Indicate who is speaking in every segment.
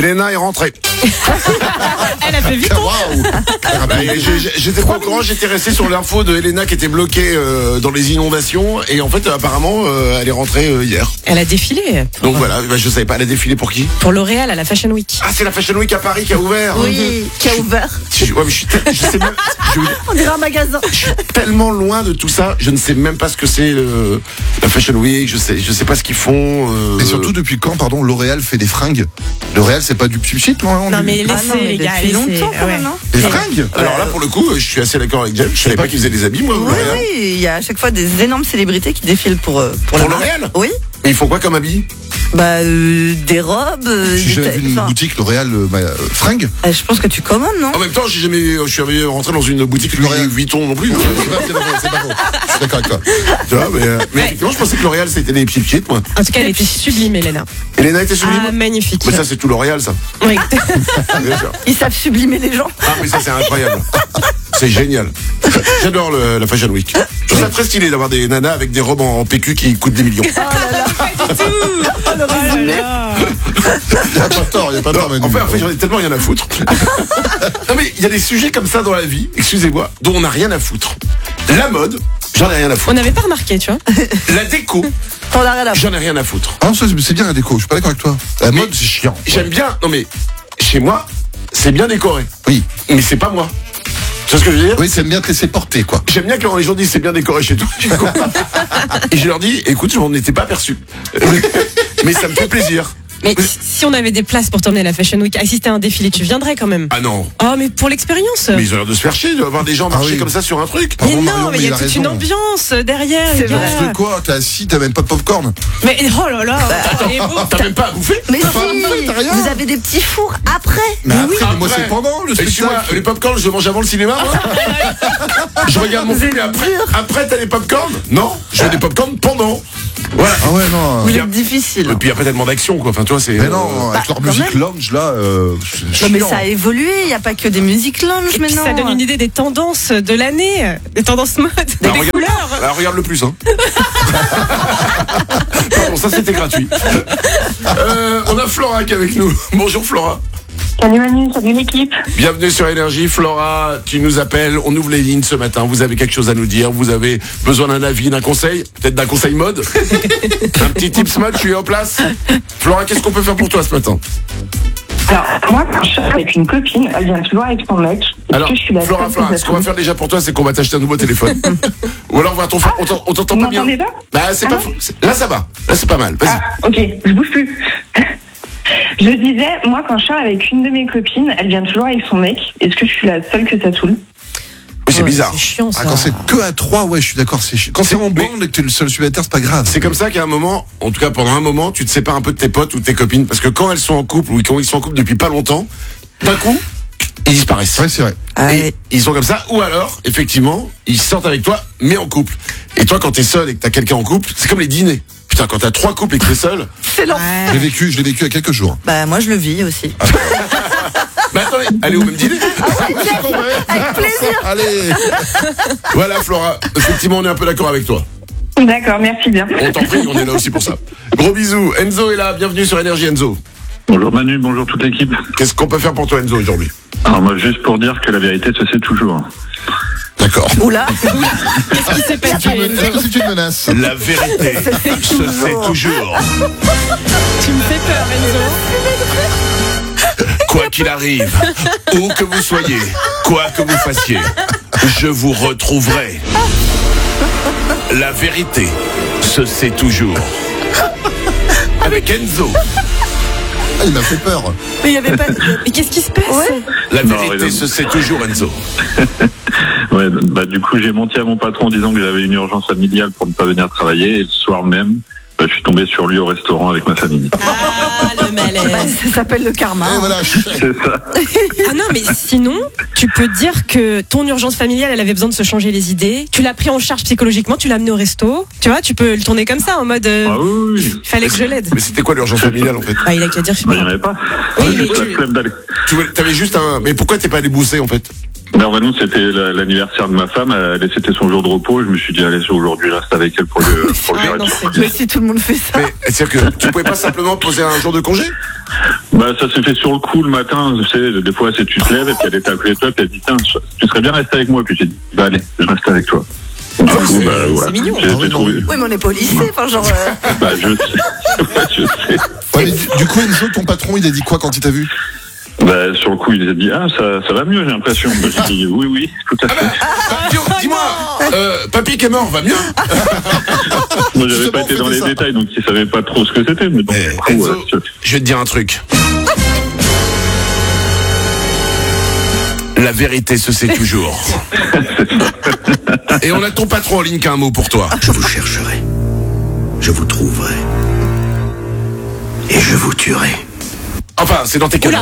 Speaker 1: Elena est rentrée.
Speaker 2: Elle a fait vite.
Speaker 1: Waouh. J'étais pas au courant, j'étais resté sur l'info de Elena qui était bloquée dans les inondations. Et en fait, apparemment, elle est rentrée hier.
Speaker 2: Elle a défilé.
Speaker 1: Donc voilà, je savais pas, elle a défilé pour qui?
Speaker 2: Pour L'Oréal à la Fashion Week.
Speaker 1: Ah, c'est la Fashion Week à Paris qui a ouvert.
Speaker 3: Oui, qui a ouvert.
Speaker 1: Ouais, mais je sais même.
Speaker 3: On dirait un magasin.
Speaker 1: Je suis tellement loin de tout ça, je ne sais même pas ce que c'est la Fashion Week, je sais pas ce qu'ils font.
Speaker 4: Et surtout depuis quand, pardon, L'Oréal fait des fringues? L'Oréal c'est pas du shit, non?
Speaker 2: Non mais laissez les gars,
Speaker 3: depuis longtemps quand
Speaker 2: ouais.
Speaker 3: même, hein.
Speaker 4: Des fringues?
Speaker 1: Alors là, pour le coup, je suis assez d'accord avec James. Je savais pas qu'ils faisaient des habits, moi.
Speaker 3: Oui,
Speaker 1: L'Oréal.
Speaker 3: oui, il y a à chaque fois des énormes célébrités qui défilent pour la marque.
Speaker 1: L'Oréal.
Speaker 3: Oui.
Speaker 1: Et ils font quoi comme habits?
Speaker 3: Des robes.
Speaker 4: J'ai jamais vu une boutique L'Oréal fringues.
Speaker 3: Je pense que tu commandes, non?
Speaker 1: En même temps, je suis jamais rentré dans une boutique Louis Vuitton non plus.
Speaker 4: C'est pas faux. Je suis d'accord avec toi.
Speaker 1: Tu vois, mais effectivement, je pensais que L'Oréal c'était des petits pieds, moi.
Speaker 2: En tout cas, elle était sublime, Elena.
Speaker 1: Elena était sublime.
Speaker 2: Ah, magnifique.
Speaker 1: Mais ça, c'est tout L'Oréal, ça.
Speaker 2: Oui.
Speaker 1: Bien sûr.
Speaker 3: Ils savent sublimer les gens.
Speaker 1: Ah, mais ça, c'est incroyable. C'est génial. J'adore la Fashion Week. Je trouve ça très stylé d'avoir des nanas avec des robes en PQ qui coûtent des millions.
Speaker 3: Le résumé.
Speaker 4: Il n'y a pas tort, Manu.
Speaker 1: En fait, j'en ai tellement rien à foutre. Non, mais il y a des sujets comme ça dans la vie, excusez-moi, dont on n'a rien à foutre. La mode, j'en ai rien à
Speaker 2: On
Speaker 1: foutre.
Speaker 2: n'avait pas remarqué, tu vois.
Speaker 1: La déco,
Speaker 3: T'en as rien à foutre.
Speaker 1: j'en ai rien à foutre.
Speaker 4: Ah non, c'est bien la déco, je suis pas d'accord avec toi. La mode, c'est chiant.
Speaker 1: J'aime bien, non mais, chez moi, c'est bien décoré.
Speaker 4: Oui.
Speaker 1: Mais c'est pas moi. Tu vois ce que je veux dire?
Speaker 4: Oui, c'est bien te laisser porter, quoi.
Speaker 1: J'aime bien quand les gens disent c'est bien décoré chez toi. Et je leur dis, écoute, je m'en étais pas perçu. Mais ça me fait plaisir.
Speaker 2: Mais si on avait des places pour t'emmener à la Fashion Week, assister à un défilé, tu viendrais quand même.
Speaker 1: Ah non.
Speaker 2: Oh, mais pour l'expérience.
Speaker 1: Mais ils ont l'air de se faire chier, de voir des gens marcher
Speaker 4: oui.
Speaker 1: comme ça sur un truc.
Speaker 2: Mais
Speaker 4: Pardon,
Speaker 2: non,
Speaker 4: Marion,
Speaker 2: mais il y a
Speaker 4: a
Speaker 2: toute
Speaker 4: raison.
Speaker 2: une ambiance derrière.
Speaker 3: C'est
Speaker 2: les gars.
Speaker 3: vrai.
Speaker 4: De quoi? T'es assis, t'as même pas de popcorn.
Speaker 2: Mais oh là là. Et bon,
Speaker 1: T'as même pas à bouffer?
Speaker 3: Mais
Speaker 4: pas
Speaker 3: si,
Speaker 4: bouffé, t'as rien.
Speaker 3: vous avez des petits fours après.
Speaker 4: Mais après,
Speaker 1: oui.
Speaker 4: moi c'est pendant le
Speaker 1: Excuse-moi,
Speaker 4: spectacle.
Speaker 1: les popcorn, je mange avant le cinéma, moi. Je regarde mon film et après t'as les popcorn? Non, je fais des popcorn pendant. Voilà.
Speaker 4: Ah ouais, non.
Speaker 3: Vous êtes difficile.
Speaker 1: Et puis après tellement d'action, quoi. Enfin, tu vois, c'est.
Speaker 4: Mais non, avec leur
Speaker 3: quand
Speaker 4: musique
Speaker 3: même.
Speaker 4: lounge là, c'est
Speaker 3: Non, mais
Speaker 4: chiant.
Speaker 3: ça a évolué, il n'y a pas que des musiques lounge
Speaker 2: et puis
Speaker 3: maintenant.
Speaker 2: ça donne une idée des tendances de l'année, des tendances mode, des couleurs.
Speaker 1: Regarde le plus, hein. Pardon, ça c'était gratuit. On a Flora qui est avec nous. Bonjour Flora.
Speaker 5: Salut Manu, salut l'équipe.
Speaker 1: Bienvenue sur Énergie. Flora, tu nous appelles. On ouvre les lignes ce matin. Vous avez quelque chose à nous dire. Vous avez besoin d'un avis, d'un conseil. Peut-être d'un conseil mode. Un petit tips mode, tu es en place. Flora, qu'est-ce qu'on peut faire pour toi ce matin?
Speaker 5: Alors, moi, quand je suis avec une copine, elle vient toujours avec son mec. Est-ce
Speaker 1: Alors,
Speaker 5: que je suis la
Speaker 1: Flora,
Speaker 5: seule
Speaker 1: ce qu'on va faire déjà pour toi, c'est qu'on va t'acheter un nouveau téléphone. Ou alors on t'entend
Speaker 5: Vous
Speaker 1: pas bien.
Speaker 5: m'entendez pas?
Speaker 1: Bah, c'est pas fou. Là, ça va. Là, c'est pas mal. Vas-y.
Speaker 5: Ah, ok, je bouge plus. Je disais, moi, quand je sors avec une de mes copines, elle vient toujours avec son mec. Est-ce que je suis la seule que ça saoule?
Speaker 1: Oui, c'est bizarre.
Speaker 2: C'est chiant ça.
Speaker 4: Ah, quand c'est que à 3, ouais, je suis d'accord, c'est chiant. Quand c'est en bande et que t'es le seul célibataire, c'est pas grave.
Speaker 1: C'est comme ça qu'à un moment, en tout cas pendant un moment, tu te sépares un peu de tes potes ou de tes copines. Parce que quand elles sont en couple ou quand ils sont en couple depuis pas longtemps, d'un coup, ils disparaissent.
Speaker 4: Ouais, c'est vrai.
Speaker 1: Et ils sont comme ça. Ou alors, effectivement, ils sortent avec toi, mais en couple. Et toi, quand t'es seul et que t'as quelqu'un en couple, c'est comme les dîners. Putain, quand t'as 3 couples et que t'es seul.
Speaker 3: C'est l'enfer.
Speaker 4: Je l'ai vécu il y a quelques jours.
Speaker 3: Bah, moi, je le vis aussi.
Speaker 1: Mais attendez, allez au même dîner.
Speaker 3: Avec plaisir.
Speaker 4: Allez.
Speaker 1: Voilà, Flora. Effectivement, on est un peu d'accord avec toi.
Speaker 5: D'accord, merci bien.
Speaker 1: On t'en prie, on est là aussi pour ça. Gros bisous. Enzo est là. Bienvenue sur Énergie, Enzo.
Speaker 6: Bonjour Manu, bonjour toute l'équipe.
Speaker 1: Qu'est-ce qu'on peut faire pour toi, Enzo, aujourd'hui?
Speaker 6: Alors moi, juste pour dire que la vérité se sait toujours.
Speaker 1: D'accord.
Speaker 3: Oula.
Speaker 2: Qu'est-ce qui s'est passé?
Speaker 4: Est-ce que c'est une menace?
Speaker 1: La vérité se sait toujours.
Speaker 2: Tu me fais peur, Enzo.
Speaker 1: Quoi qu'il arrive, où que vous soyez, quoi que vous fassiez, je vous retrouverai. La vérité se sait toujours. Avec Enzo.
Speaker 4: Ah, il m'a fait peur.
Speaker 3: Mais il n'y avait pas.
Speaker 2: Mais qu'est-ce qui se passe?
Speaker 1: La
Speaker 6: Non,
Speaker 1: vérité
Speaker 6: ouais,
Speaker 1: se sait toujours, Enzo.
Speaker 6: Ouais, bah du coup j'ai menti à mon patron en disant que j'avais une urgence familiale pour ne pas venir travailler et le soir même, je suis tombé sur lui au restaurant avec ma famille.
Speaker 2: Ah, le malaise.
Speaker 3: Ça s'appelle le karma.
Speaker 4: Et voilà.
Speaker 6: C'est ça.
Speaker 2: Ah non, mais sinon, tu peux dire que ton urgence familiale, elle avait besoin de se changer les idées. Tu l'as pris en charge psychologiquement, tu l'as amené au resto. Tu vois, tu peux le tourner comme ça, en mode.
Speaker 6: Ah oui.
Speaker 2: Il fallait que je l'aide.
Speaker 1: Mais c'était quoi l'urgence familiale, en fait?
Speaker 2: Bah, il a qu'à dire, je sais
Speaker 6: Bah, il n'y en
Speaker 2: pas.
Speaker 6: avait pas.
Speaker 2: Oui,
Speaker 6: Ouais,
Speaker 2: mais
Speaker 6: juste la flemme d'aller.
Speaker 1: T'avais juste un... Mais pourquoi t'es pas allé bousser, en fait?
Speaker 6: Ben, en fait, nous, c'était l'anniversaire de ma femme, c'était son jour de repos, je me suis dit, allez, aujourd'hui, je reste avec elle pour le
Speaker 2: Ah, non,
Speaker 6: reste.
Speaker 2: c'est
Speaker 3: Mais si tout le monde fait ça.
Speaker 1: Mais c'est-à-dire que tu pouvais pas simplement poser un jour de congé?
Speaker 6: Ben, Bah, ça s'est fait sur le coup le matin, tu sais, des fois, tu te lèves et puis elle est à côté de toi, puis elle dit, tiens, tu serais bien resté avec moi, puis j'ai dit, bah allez, je reste avec toi. Du coup, bah, voilà.
Speaker 2: mignon.
Speaker 6: J'ai trouvé.
Speaker 3: Oui, mais on n'est pas au lycée, enfin, genre.
Speaker 6: Bah, je sais. Ouais, je sais.
Speaker 4: Ouais, mais du coup, Enzo, ton patron, il a dit quoi quand il t'a vu?
Speaker 6: Bah, sur le coup, il a dit, ah, ça va mieux, j'ai l'impression. Bah, j'ai dit, oui, tout à fait.
Speaker 1: Dis-moi, papy qui est mort va mieux?
Speaker 6: Moi, j'avais
Speaker 4: Justement,
Speaker 6: pas été dans
Speaker 4: faites
Speaker 6: les
Speaker 4: ça.
Speaker 6: détails, donc il savait pas trop ce que c'était, mais bon, du coup,
Speaker 1: Enzo,
Speaker 6: ouais,
Speaker 1: je vais te dire un truc. La vérité se sait toujours. Et on a ton patron en ligne qui a un mot pour toi.
Speaker 7: Je vous chercherai, je vous trouverai, et je vous tuerai.
Speaker 1: Enfin, c'est dans tes canaux.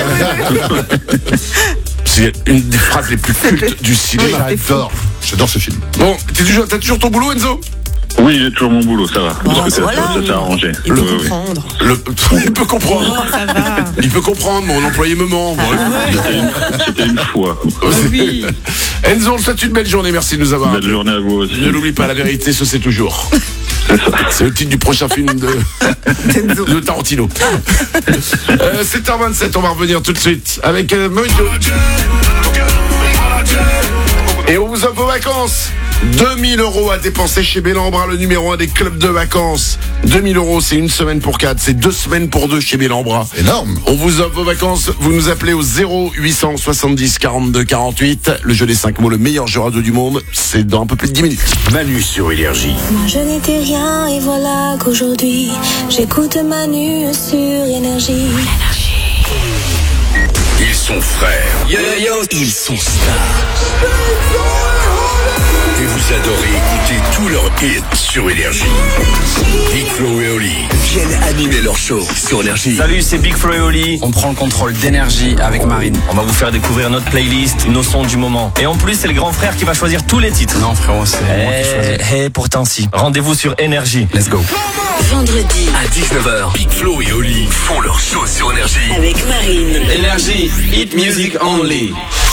Speaker 1: C'est une des phrases les plus cultes du cinéma.
Speaker 4: J'adore ce film.
Speaker 1: Bon, t'as toujours ton boulot, Enzo?
Speaker 6: Oui, j'ai toujours mon boulot, ça va. Parce que
Speaker 3: voilà.
Speaker 6: ça s'est arrangé.
Speaker 2: Il peut
Speaker 6: Oui, oui.
Speaker 2: comprendre.
Speaker 1: Il peut comprendre.
Speaker 2: Ça va.
Speaker 1: Il peut comprendre, mon employé me ment. Bon,
Speaker 6: C'était une fois.
Speaker 2: Oui.
Speaker 1: Enzo, on te souhaite une belle journée. Merci de nous avoir.
Speaker 6: Belle journée à vous aussi.
Speaker 1: Ne l'oublie pas, la vérité se sait toujours.
Speaker 6: C'est ça.
Speaker 1: C'est le titre du prochain film de Tarantino. 7h27, on va revenir tout de suite avec Mojo. Et on vous offre vos vacances. 2000 € à dépenser chez Bellambra, le numéro 1 des clubs de vacances. 2000 €, c'est une semaine pour 4, c'est 2 semaines pour 2 chez Bellambra.
Speaker 4: Énorme.
Speaker 1: On vous offre vos vacances, vous nous appelez au 0870 42 48. Le jeu des 5 mots, le meilleur jeu radio du monde, c'est dans un peu plus de 10 minutes.
Speaker 7: Manu sur Énergie.
Speaker 8: Moi je n'étais rien et voilà qu'aujourd'hui j'écoute Manu sur Énergie.
Speaker 7: Ils sont frères. Yo, ils sont stars. Et vous adorez écouter tous leurs hits sur Énergie. Big Flo et Oli viennent animer leur show sur Énergie.
Speaker 9: Salut, c'est Big Flo et Oli. On prend le contrôle d'énergie avec Marine. On va vous faire découvrir notre playlist, nos sons du moment. Et en plus, c'est le grand frère qui va choisir tous les titres. Non, frérot, c'est moi qui choisis. Pourtant si. Rendez-vous sur Énergie. Let's go.
Speaker 8: Vendredi
Speaker 7: À 19h, Big Flo et Oli font leur show sur Énergie.
Speaker 8: avec Marine.
Speaker 9: Énergie, hit music only.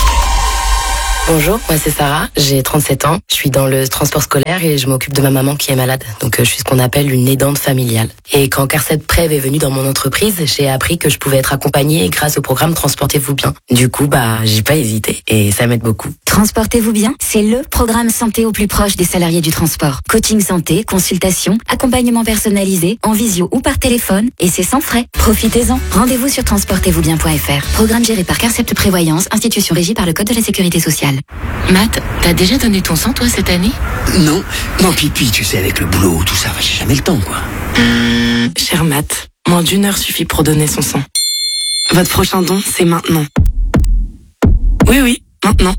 Speaker 10: Bonjour, moi c'est Sarah, j'ai 37 ans, je suis dans le transport scolaire et je m'occupe de ma maman qui est malade. Donc je suis ce qu'on appelle une aidante familiale. Et quand Carcet Prev est venu dans mon entreprise, j'ai appris que je pouvais être accompagnée grâce au programme Transportez-vous bien. Du coup, j'ai pas hésité et ça m'aide beaucoup.
Speaker 11: Transportez-vous bien, c'est le programme santé au plus proche des salariés du transport. Coaching santé, consultation, accompagnement personnalisé, en visio ou par téléphone, et c'est sans frais. Profitez-en. Rendez-vous sur transportez-vous-bien.fr. Programme géré par Carcept Prévoyance, institution régie par le Code de la Sécurité sociale.
Speaker 10: Matt, t'as déjà donné ton sang toi cette année?
Speaker 7: Non, puis tu sais, avec le boulot, tout ça, j'ai jamais le temps, quoi.
Speaker 10: Cher Matt, moins d'1 heure suffit pour donner son sang. Votre prochain don, c'est maintenant. Oui, maintenant.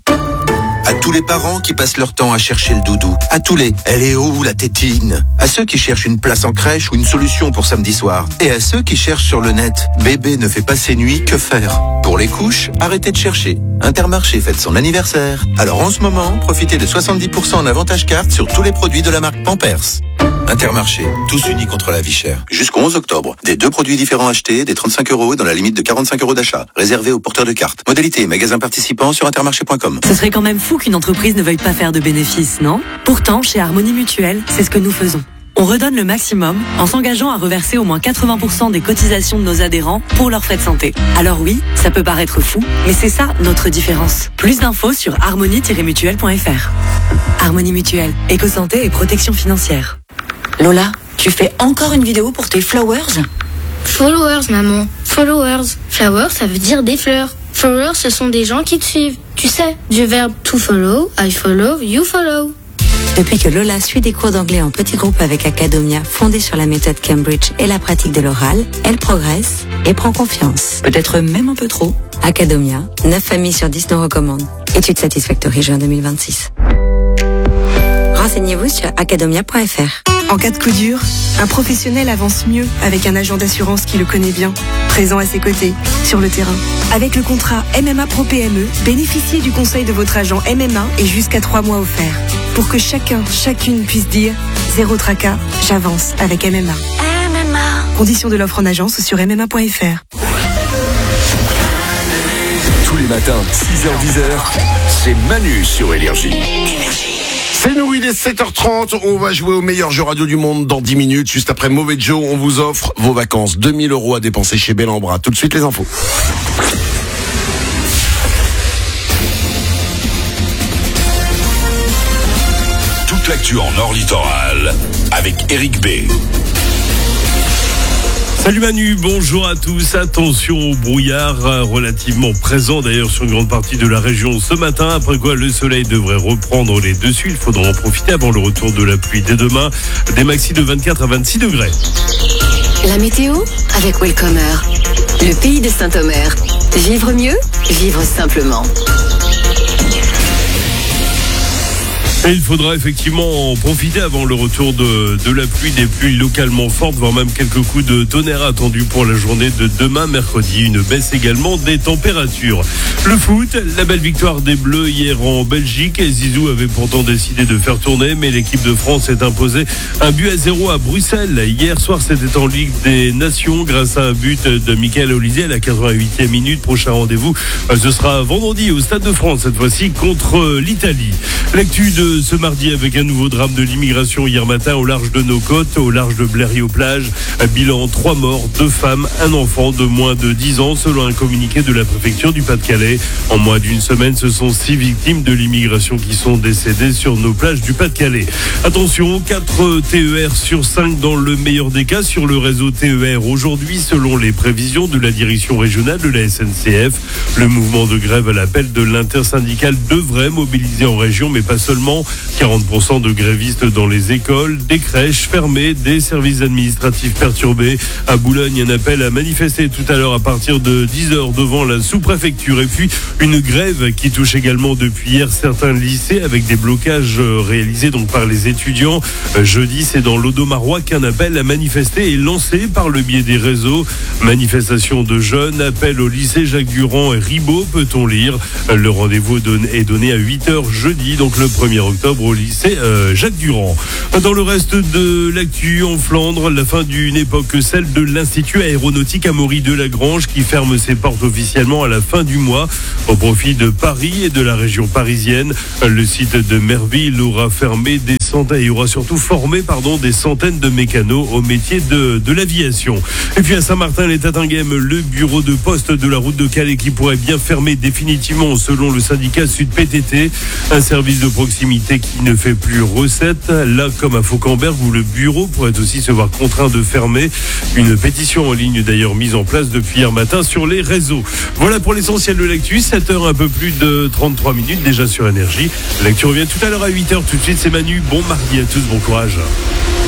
Speaker 12: À tous les parents qui passent leur temps à chercher le doudou. À tous les « elle est où la tétine ?» À ceux qui cherchent une place en crèche ou une solution pour samedi soir. Et à ceux qui cherchent sur le net « bébé ne fait pas ses nuits, que faire ?» Pour les couches, arrêtez de chercher. Intermarché fête son anniversaire. Alors en ce moment, profitez de 70% en avantage carte sur tous les produits de la marque Pampers. Intermarché, tous unis contre la vie chère. Jusqu'au 11 octobre. Des 2 produits différents achetés, des 35 € dans la limite de 45 € d'achat. Réservé aux porteurs de cartes. Modalité et magasins participants sur intermarché.com.
Speaker 10: Ce serait quand même fou qu'une entreprise ne veuille pas faire de bénéfices, non? Pourtant, chez Harmonie Mutuelle, c'est ce que nous faisons. On redonne le maximum en s'engageant à reverser au moins 80% des cotisations de nos adhérents pour leurs frais de santé. Alors oui, ça peut paraître fou, mais c'est ça notre différence. Plus d'infos sur harmonie-mutuelle.fr. Harmonie Mutuelle, éco-santé et protection financière.
Speaker 11: Lola, tu fais encore une vidéo pour tes flowers?
Speaker 8: Followers, maman. Followers. Flowers, ça veut dire des fleurs. Followers, ce sont des gens qui te suivent. Tu sais, du verbe to follow, I follow, you follow.
Speaker 11: Depuis que Lola suit des cours d'anglais en petit groupe avec Academia, fondée sur la méthode Cambridge et la pratique de l'oral, elle progresse et prend confiance. Peut-être même un peu trop. Academia, 9 familles sur 10 nous recommandent. Étude Satisfactory juin 2026. Renseignez-vous sur academia.fr.
Speaker 10: En cas de coup dur, un professionnel avance mieux avec un agent d'assurance qui le connaît bien, présent à ses côtés, sur le terrain. Avec le contrat MMA Pro PME, bénéficiez du conseil de votre agent MMA et jusqu'à 3 mois offerts. Pour que chacune puisse dire « Zéro tracas, j'avance avec MMA ». Conditions de l'offre en agence ou sur MMA.fr.
Speaker 7: Tous les matins, 6h-10h, c'est Manu sur Énergie.
Speaker 1: C'est nous, il est 7h30, on va jouer au meilleur jeu radio du monde dans 10 minutes. Juste après Mauvais Joe, on vous offre vos vacances. 2000 € à dépenser chez Bellambra. Tout de suite les infos.
Speaker 7: Toute l'actu en Nord Littoral avec Eric B.
Speaker 13: Salut Manu, bonjour à tous. Attention au brouillard relativement présent d'ailleurs sur une grande partie de la région ce matin. Après quoi le soleil devrait reprendre les dessus. Il faudra en profiter avant le retour de la pluie dès demain. Des maxis de 24 à 26 degrés.
Speaker 14: La météo avec Welcomer. Le pays de Saint-Omer. Vivre mieux, vivre simplement.
Speaker 13: Et il faudra effectivement en profiter avant le retour de la pluie, des pluies localement fortes, voire même quelques coups de tonnerre attendus pour la journée de demain mercredi. Une baisse également des températures. Le foot, la belle victoire des Bleus hier en Belgique. Zizou avait pourtant décidé de faire tourner, mais l'équipe de France s'est imposée 1-0 à Bruxelles. Hier soir, c'était en Ligue des Nations grâce à un but de Michael Olise à la 88e minute. Prochain rendez-vous, ce sera vendredi au Stade de France, cette fois-ci contre l'Italie. L'actu de ce mardi avec un nouveau drame de l'immigration hier matin au large de nos côtes, au large de Blériot-Plage. Bilan 3 morts, 2 femmes, un enfant de moins de 10 ans selon un communiqué de la préfecture du Pas-de-Calais. En moins d'une semaine, ce sont 6 victimes de l'immigration qui sont décédées sur nos plages du Pas-de-Calais. Attention, 4 TER sur 5 dans le meilleur des cas sur le réseau TER aujourd'hui selon les prévisions de la direction régionale de la SNCF. Le mouvement de grève à l'appel de l'intersyndicale devrait mobiliser en région, mais pas seulement. 40% de grévistes dans les écoles, des crèches fermées, des services administratifs perturbés. À Boulogne, un appel à manifester tout à l'heure à partir de 10h devant la sous-préfecture. Et puis, une grève qui touche également depuis hier certains lycées avec des blocages réalisés donc par les étudiants. Jeudi, c'est dans l'Audomarois qu'un appel à manifester est lancé par le biais des réseaux. Manifestation de jeunes, appel au lycée Jacques Durand et Ribot, peut-on lire. Le rendez-vous est donné à 8h jeudi, donc le 1er octobre au lycée Jacques Durand. Dans le reste de l'actu en Flandre, la fin d'une époque, celle de l'Institut aéronautique Amaury de Lagrange qui ferme ses portes officiellement à la fin du mois au profit de Paris et de la région parisienne. Le site de Merville aura fermé des centaines et aura surtout formé des centaines de mécanos au métier de l'aviation. Et puis à Saint-Martin-les-Tatinghem, le bureau de poste de la route de Calais qui pourrait bien fermer définitivement selon le syndicat Sud PTT, un service de proximité qui ne fait plus recette, là comme à Fauquemberg où le bureau pourrait aussi se voir contraint de fermer. Une pétition en ligne d'ailleurs mise en place depuis hier matin sur les réseaux. Voilà pour l'essentiel de l'actu, 7h un peu plus de 33 minutes déjà sur Énergie. L'actu revient tout à l'heure à 8h, tout de suite c'est Manu, bon mardi à tous, bon courage.